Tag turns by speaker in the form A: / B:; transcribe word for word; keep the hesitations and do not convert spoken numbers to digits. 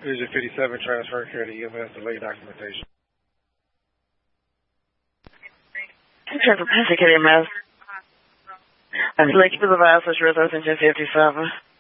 A: Vision fifty-seven, transfer care to E M S, delay documentation.
B: Transfer patient to E M S. I'd like to provide such results in fifty-seven.